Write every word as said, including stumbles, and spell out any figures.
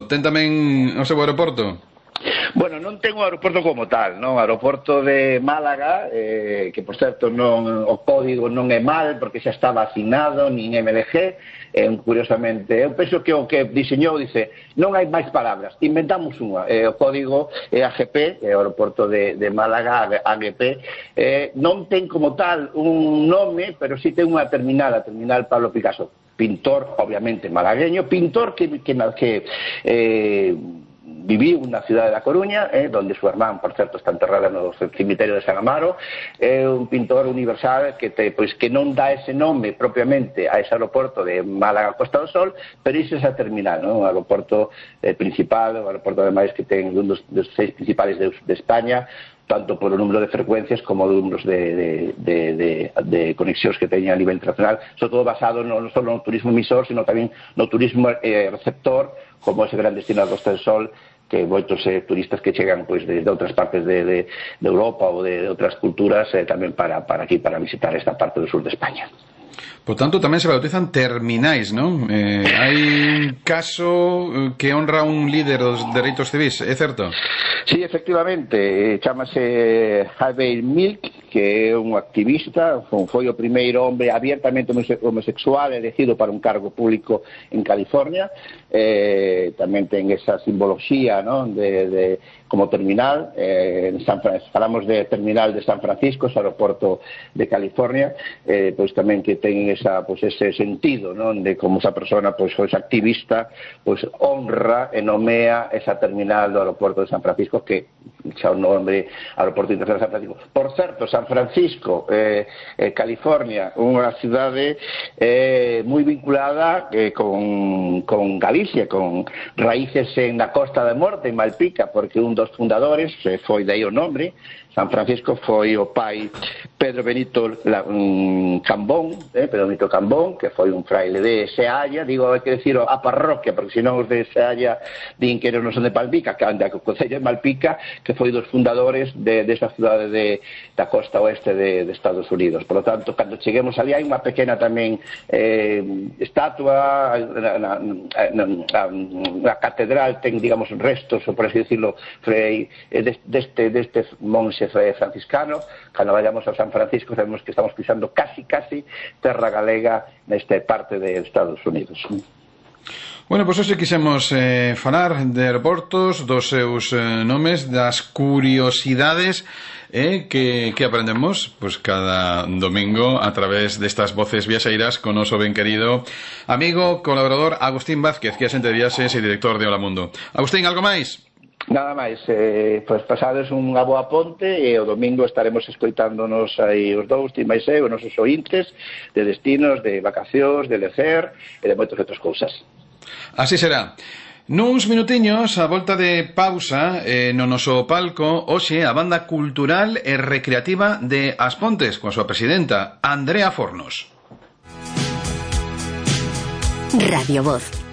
ten tamén o seu aeroporto? Bueno, non ten un aeroporto como tal, non? O aeroporto de Málaga, eh, que por certo non, o código non é mal porque xa estaba asignado, nin M D G, eh, curiosamente, eu penso que o que diseñou dice, non hai máis palabras, inventamos unha, eh, o código é A G P, é o aeroporto de, de Málaga, A G P, eh, non ten como tal un nome, pero sí ten unha terminal, a terminal Pablo Picasso, pintor, obviamente malagueño, pintor que, que, que eh, viviu na cidade da Coruña, eh, donde súa irmán, por certo, está enterrada no cemiterio de San Amaro. É un pintor universal que, te, pois, que non dá ese nome propiamente a ese aeroporto de Málaga Costa do Sol, pero iso é esa terminal, non? O aeroporto eh, principal, o aeroporto ademais que ten un dos, dos seis principales de, de España, tanto por o número de frecuencias como de números de, de, de, de, de conexións que teñen a nivel internacional, sobre todo basado non só no turismo emisor, sino tamén no turismo eh, receptor, como ese gran destino da Costa do Sol, que moitos eh, turistas que chegan pois desde outras partes de, de, de Europa ou de, de outras culturas eh, tamén para, para aquí, para visitar esta parte do sur de España. Por tanto, tamén se bautizan terminais, non? Eh, hai un caso que honra un líder dos dereitos civis, é certo? Sí, efectivamente, chamase Harvey Milk, que é un activista, foi o primeiro hombre abiertamente homosexual elegido para un cargo público en California. Eh, tamén ten esa simbología, ¿no?, de, de, como terminal. Eh, en San Francisco, falamos de terminal de San Francisco, ese aeroporto de California, eh, pois tamén que ten esa, pois, ese sentido, ¿no?, de como esa persona, pois, esa activista, pois honra e nomea esa terminal do aeroporto de San Francisco, que xa o nome Aeroporto Internacional de San Francisco. Por certo, San Francisco, eh, eh, California, unha cidade eh, moi vinculada eh, con, con Galicia, con raíces en la Costa da Morte, en Malpica, porque un dos fundadores, eh, foi de aí o nome, San Francisco, foi o pai Pedro Benito um, Cambón, eh, Pedro Benito Cambón, que foi un fraile de Sealla, digo, hai que decir a parroquia, porque senón os de Sealla din que non son de Malpica, que anda co Concello de Malpica, que foi dos fundadores de, de esa cidade de, da costa oeste de, de Estados Unidos. Por lo tanto, cando cheguemos ali hai unha pequena tamén eh, estatua, na, na, na, na, na catedral ten, digamos, restos, ou por así decirlo, frei, deste, deste monxe franciscano. Cando vayamos a San Francisco sabemos que estamos pisando casi, casi terra galega nesta parte de Estados Unidos. Bueno, pois hoxe quixemos eh, falar de aeroportos, dos seus eh, nomes, das curiosidades eh, que, que aprendemos pois cada domingo a través destas voces viaxeiras con noso ben querido amigo, colaborador Agustín Vázquez, que é xente de viaxes e director de Hola Mundo. Agustín, algo máis? Nada máis, eh, pois pasades unha boa ponte e o domingo estaremos escoitándonos aí os dous, ti máis eu, os nosos ointes de destinos, de vacacións, de lecer e de moitas outras cousas. Así será. Nuns minutiños, a volta de pausa eh, no noso palco, hoxe a banda cultural e recreativa de As Pontes, coa súa presidenta, Andrea Fornos. Radio Voz.